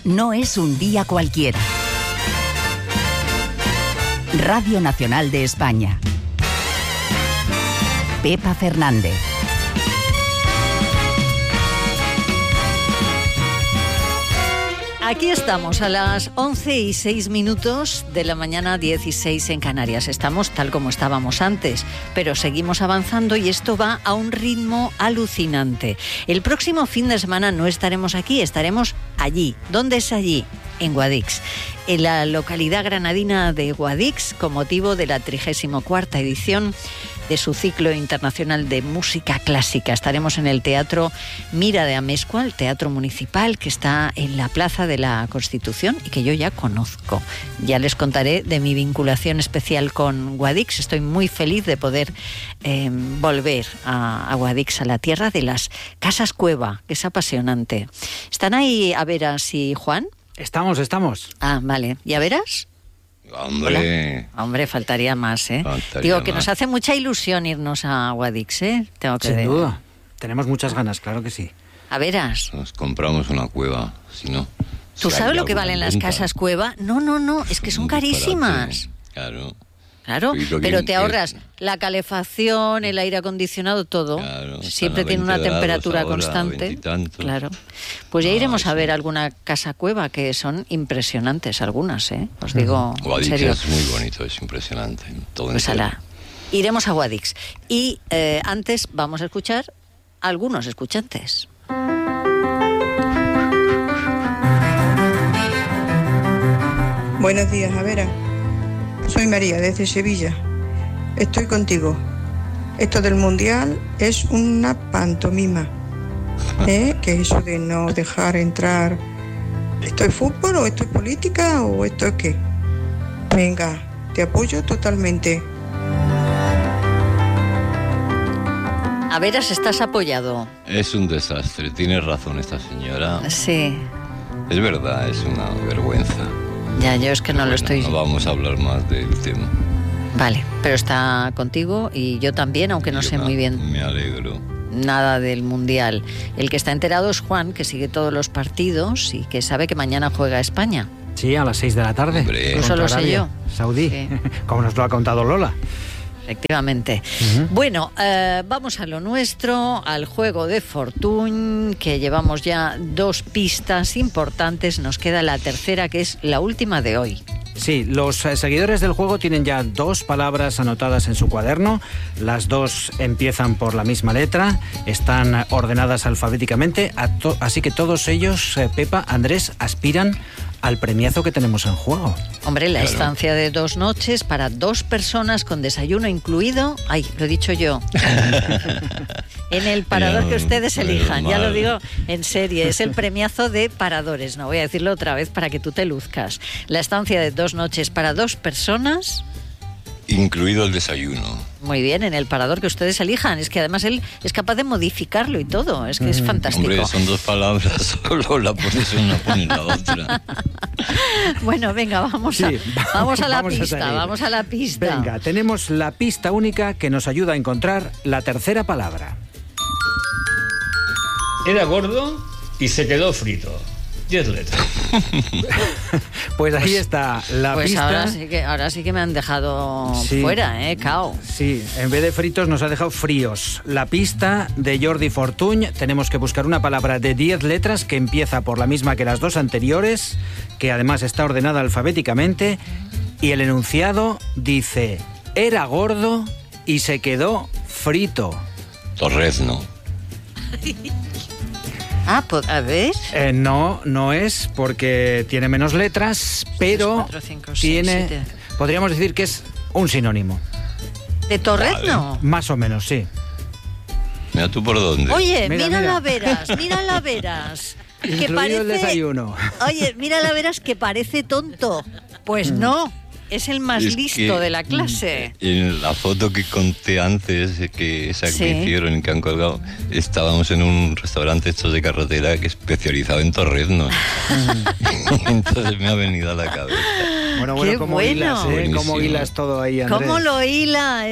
no es un día cualquiera. Radio Nacional de España. Pepa Fernández. Aquí estamos a las 11:06 de la mañana, 16 en Canarias. Estamos tal como estábamos antes, pero seguimos avanzando y esto va a un ritmo alucinante. El próximo fin de semana no estaremos aquí, estaremos allí. ¿Dónde es allí? En Guadix, en la localidad granadina de Guadix, con motivo de la 34ª edición de su ciclo internacional de música clásica. Estaremos en el Teatro Mira de Amezcua, el teatro municipal que está en la Plaza de la Constitución y que yo ya conozco. Ya les contaré de mi vinculación especial con Guadix. Estoy muy feliz de poder volver a Guadix, a la tierra de las casas cueva, que es apasionante. ¿Están ahí Averas y Juan? Estamos. Ah, vale. ¿Y Averas? Hombre. Hola. Hombre, faltaría más, ¿eh? Digo que nos hace mucha ilusión irnos a Guadix, ¿eh? Tengo que Sin duda. Tenemos muchas ganas, claro que sí. A veras. Nos compramos una cueva, si no. ¿Tú sabes lo que valen las casas cueva? No, es que son carísimas. Claro, pero te ahorras la calefacción, el aire acondicionado, todo. Claro, siempre tiene una temperatura constante. Claro. Pues ya iremos a ver alguna casa cueva, que son impresionantes algunas, ¿eh? Os digo, Guadix en serio. es muy bonito, es impresionante. Todo Pues iremos a Guadix. Y antes vamos a escuchar a algunos escuchantes. Buenos días, Avera. Soy María, desde Sevilla. Estoy contigo. Esto del Mundial es una pantomima. Que eso de no dejar entrar... ¿Esto es fútbol o esto es política o esto es qué? Venga, te apoyo totalmente. Averas, estás apoyado. Es un desastre, tiene razón esta señora. Sí. Es verdad, es una vergüenza. Ya, yo es que no lo estoy... No vamos a hablar más del tema. Vale, pero está contigo y yo también, aunque no sé muy bien. Me alegro. Nada del Mundial. El que está enterado es Juan, que sigue todos los partidos y que sabe que mañana juega España. Sí, a las 6 de la tarde. Hombre. Eso lo sé yo. Saudí, Sí. Como nos lo ha contado Lola. Efectivamente. Bueno, vamos a lo nuestro, al juego de Fortuny, que llevamos ya 2 pistas importantes. Nos queda la tercera, que es la última de hoy. Sí, los seguidores del juego tienen ya 2 palabras anotadas en su cuaderno. Las 2 empiezan por la misma letra, están ordenadas alfabéticamente, así que todos ellos, Pepa, Andrés, aspiran al premiazo que tenemos en juego. Hombre, la estancia de 2 noches para 2 personas con desayuno incluido. Ay, lo he dicho yo. En el parador que ustedes elijan. Ya lo digo en serie. Es el premiazo de paradores. No voy a decirlo otra vez para que tú te luzcas. La estancia de 2 noches para 2 personas. Incluido el desayuno. Muy bien, en el parador que ustedes elijan. Es que además él es capaz de modificarlo y todo. Es que es fantástico. Hombre, son 2 palabras. Solo la pones una, pones la otra. Bueno, venga, vamos a la pista. Vamos a la pista. Venga, tenemos la pista única que nos ayuda a encontrar la tercera palabra. Era gordo y se quedó frito. 10 letras. Pues ahí está la pista. Ahora sí que me han dejado fuera, cao. Sí, en vez de fritos nos ha dejado fríos. La pista de Jordi Fortuny. Tenemos que buscar una palabra de 10 letras que empieza por la misma que las 2 anteriores, que además está ordenada alfabéticamente, y el enunciado dice: era gordo y se quedó frito. Torrezno. Ah, pues a ver. No es, porque tiene menos letras, pero 4, 5, 6, tiene... 7. Podríamos decir que es un sinónimo. ¿De Torrezno? Más o menos, sí. Mira tú por dónde. Oye, mira la veras. Que parece... el desayuno. Oye, mira la veras que parece tonto. Pues no. Es el más listo de la clase. En la foto que conté antes, que hicieron, que han colgado, estábamos en un restaurante estos de carretera que es especializado en torreznos. Entonces me ha venido a la cabeza. Bueno, ¡Qué ¿cómo bueno! hilas, Buenísimo. ¿Cómo hilas todo ahí, Andrés? ¿Cómo lo hila,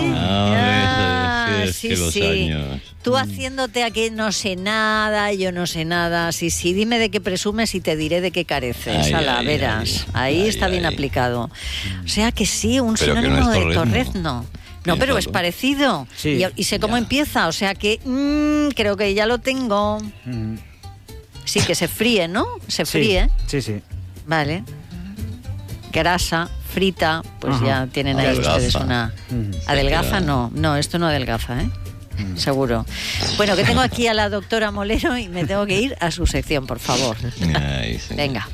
Es que los años. Tú haciéndote aquí no sé nada, yo no sé nada. Sí, dime de qué presumes y te diré de qué careces. Verás. Ahí está bien aplicado. O sea que sí, un Pero sinónimo no es de torrezno. torrezno. No, pero es parecido. Sí. Y sé cómo empieza, o sea que creo que ya lo tengo. Sí, que se fríe, ¿no? Se fríe. Sí. Vale. Grasa, frita, pues Ajá. ya tienen ahí Adelgaza. ustedes una... ¿Adelgaza? No, esto no adelgaza, ¿eh? Seguro. Bueno, que tengo aquí a la doctora Molero y me tengo que ir a su sección, por favor. Ay, sí. Venga.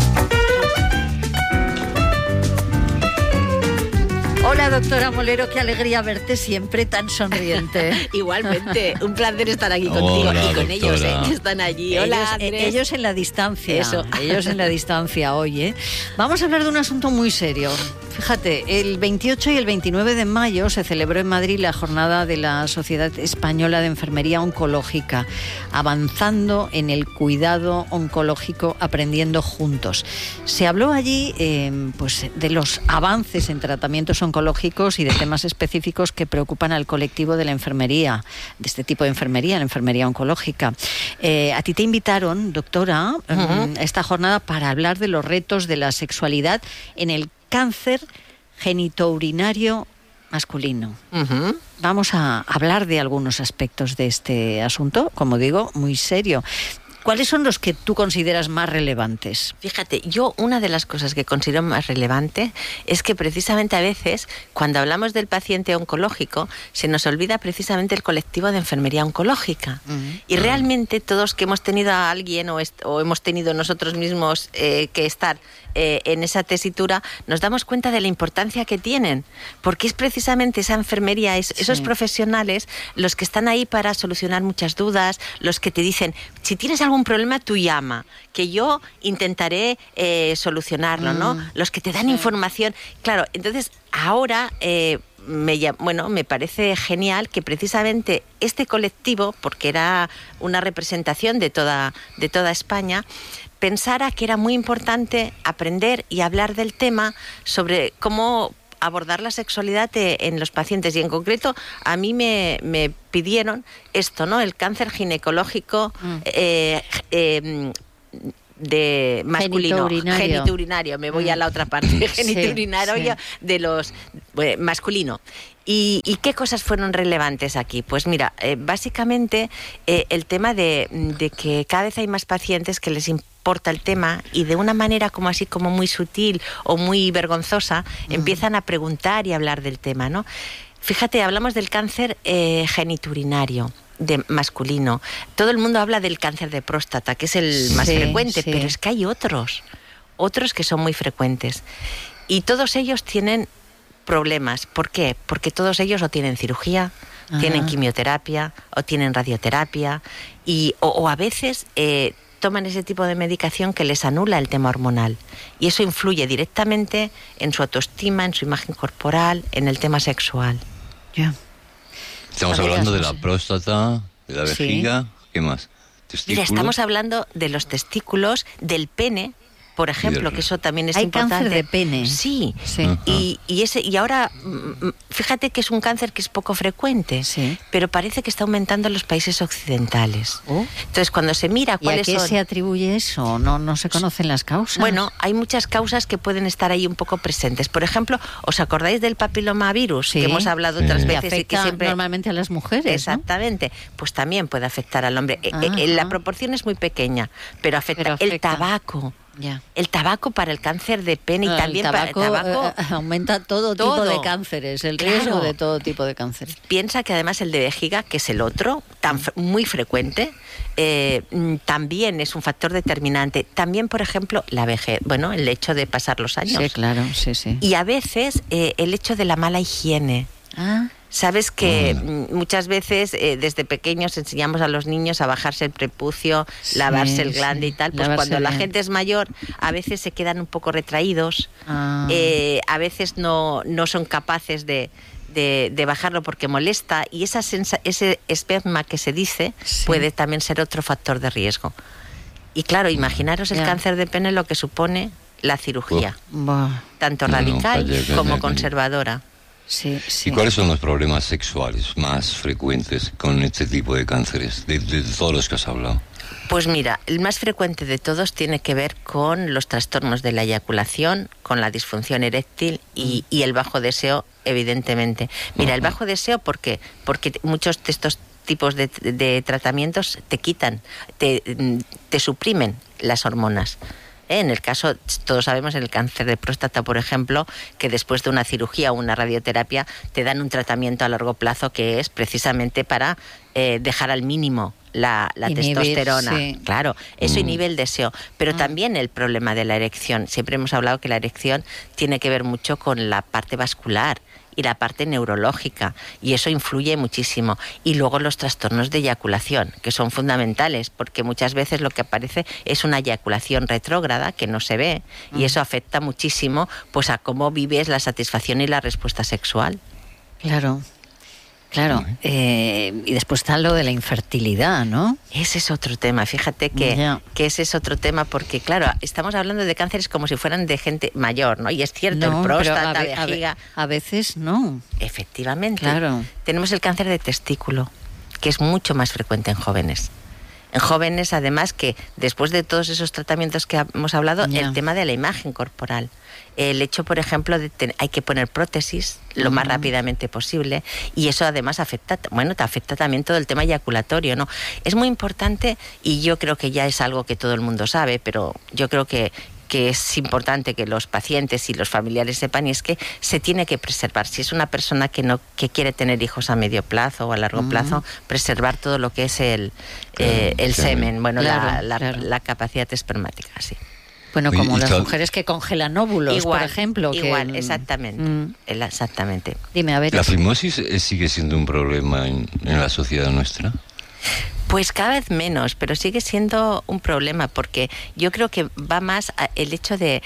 Hola, doctora Molero, qué alegría verte siempre tan sonriente. Igualmente, un placer estar aquí contigo Hola, y con ellos, doctora. que están allí. Hola, Andrés. Ellos en la distancia. Eso. Ellos en la distancia hoy, ¿eh? Vamos a hablar de un asunto muy serio. Fíjate, el 28 y el 29 de mayo se celebró en Madrid la jornada de la Sociedad Española de Enfermería Oncológica, avanzando en el cuidado oncológico, aprendiendo juntos. Se habló allí pues, de los avances en tratamientos oncológicos y de temas específicos que preocupan al colectivo de la enfermería, de este tipo de enfermería, la enfermería oncológica. A ti te invitaron, doctora, a esta jornada para hablar de los retos de la sexualidad en el cáncer genitourinario masculino. Vamos a hablar de algunos aspectos de este asunto, como digo, muy serio. ¿Cuáles son los que tú consideras más relevantes? Fíjate, yo una de las cosas que considero más relevante es que precisamente a veces, cuando hablamos del paciente oncológico, se nos olvida precisamente el colectivo de enfermería oncológica. Y realmente todos que hemos tenido a alguien o hemos tenido nosotros mismos que estar en esa tesitura, nos damos cuenta de la importancia que tienen, porque es precisamente esa enfermería, esos profesionales los que están ahí para solucionar muchas dudas, los que te dicen, si tienes algún problema, tú llama, que yo intentaré solucionarlo, ¿no? Los que te dan información. Claro, entonces ahora... me parece genial que precisamente este colectivo, porque era una representación de toda España, pensara que era muy importante aprender y hablar del tema sobre cómo abordar la sexualidad en los pacientes. Y en concreto, a mí me pidieron esto, ¿no? El cáncer ginecológico de masculino, genitourinario, me voy a la otra parte, genitourinario de los masculino. ¿Y qué cosas fueron relevantes aquí? Pues mira, básicamente el tema de que cada vez hay más pacientes que les importa el tema y de una manera como así como muy sutil o muy vergonzosa empiezan a preguntar y hablar del tema, ¿no? Fíjate, hablamos del cáncer genitourinario de masculino. Todo el mundo habla del cáncer de próstata, que es el más frecuente, pero es que hay otros que son muy frecuentes. Y todos ellos tienen problemas. ¿Por qué? Porque todos ellos o tienen cirugía, tienen quimioterapia o tienen radioterapia o a veces toman ese tipo de medicación que les anula el tema hormonal. Y eso influye directamente en su autoestima, en su imagen corporal, en el tema sexual. Ya. Estamos hablando de la próstata, de la vejiga, ¿qué más? Mira, estamos hablando de los testículos, del pene, por ejemplo, que eso también es importante. Hay cáncer de pene. Sí. Y ahora, fíjate que es un cáncer que es poco frecuente, pero parece que está aumentando en los países occidentales. Entonces, cuando se mira cuáles son... ¿Y a qué se atribuye eso? No se conocen las causas. Bueno, hay muchas causas que pueden estar ahí un poco presentes. Por ejemplo, ¿os acordáis del papilomavirus que hemos hablado otras veces? Que afecta y que siempre... normalmente a las mujeres, Exactamente. ¿No? Pues también puede afectar al hombre. La proporción es muy pequeña, pero afecta. El tabaco. Ya. El tabaco para el cáncer de pene y también para el tabaco aumenta todo tipo de cánceres, el riesgo de todo tipo de cánceres. Piensa que además el de vejiga, que es el otro, muy frecuente, también es un factor determinante. También, por ejemplo, la vejez, el hecho de pasar los años. Sí, claro, sí. Y a veces el hecho de la mala higiene. Sabes que muchas veces desde pequeños enseñamos a los niños a bajarse el prepucio, lavarse el glande y tal. Pues cuando la gente es mayor, a veces se quedan un poco retraídos, a veces no son capaces de bajarlo porque molesta, y ese esperma que se dice puede también ser otro factor de riesgo. Y claro, imaginaros el cáncer de pene, lo que supone la cirugía, Buah. tanto radical como calla. conservadora. Sí, sí. ¿Y cuáles son los problemas sexuales más frecuentes con este tipo de cánceres, de todos los que has hablado? Pues mira, el más frecuente de todos tiene que ver con los trastornos de la eyaculación, con la disfunción eréctil y el bajo deseo, evidentemente. Mira, el bajo deseo, ¿por qué? Porque muchos de estos tipos de tratamientos te quitan, te suprimen las hormonas. En el caso, todos sabemos, en el cáncer de próstata, por ejemplo, que después de una cirugía o una radioterapia te dan un tratamiento a largo plazo que es precisamente para dejar al mínimo la testosterona. Sí. Claro, eso inhibe el deseo. Pero también el problema de la erección. Siempre hemos hablado que la erección tiene que ver mucho con la parte vascular y la parte neurológica, y eso influye muchísimo. Y luego los trastornos de eyaculación, que son fundamentales, porque muchas veces lo que aparece es una eyaculación retrógrada que no se ve, y eso afecta muchísimo pues a cómo vives la satisfacción y la respuesta sexual. Claro. Claro, y después está lo de la infertilidad, ¿no? Ese es otro tema, fíjate que ese es otro tema, porque claro, estamos hablando de cánceres como si fueran de gente mayor, ¿no? Y es cierto, el próstata, vejiga... A veces no. Efectivamente. Claro. Tenemos el cáncer de testículo, que es mucho más frecuente en jóvenes. En jóvenes, además, que después de todos esos tratamientos que hemos hablado, el tema de la imagen corporal. El hecho, por ejemplo, de hay que poner prótesis lo más rápidamente posible, y eso además te afecta también todo el tema eyaculatorio, ¿no? Es muy importante, y yo creo que ya es algo que todo el mundo sabe, pero yo creo que es importante que los pacientes y los familiares sepan, y es que se tiene que preservar. Si es una persona que quiere tener hijos a medio plazo o a largo plazo, preservar todo lo que es el semen, la capacidad espermática, sí. Bueno, como las mujeres que congelan óvulos, igual, por ejemplo. Igual, exactamente. Exactamente. Dime, a ver. ¿La fimosis sigue siendo un problema en la sociedad nuestra? Pues cada vez menos, pero sigue siendo un problema, porque yo creo que va más el hecho de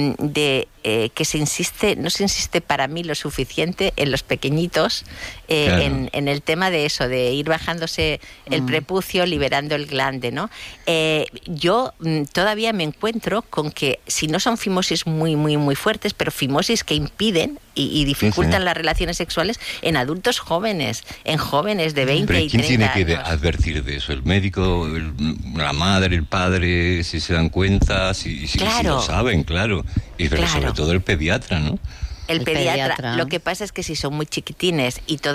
que no se insiste para mí lo suficiente en los pequeñitos, claro. en el tema de eso, de ir bajándose el prepucio, liberando el glande, ¿no? Yo todavía me encuentro con que, si no son fimosis muy, muy, muy fuertes, pero fimosis que impiden y dificultan las relaciones sexuales en adultos jóvenes, en jóvenes de 20 y 30 años. ¿Quién tiene que advertir de eso? ¿El médico, la madre, el padre, si se dan cuenta, si lo saben, claro? Pero sobre todo el pediatra, ¿no? El pediatra. Lo que pasa es que si son muy chiquitines y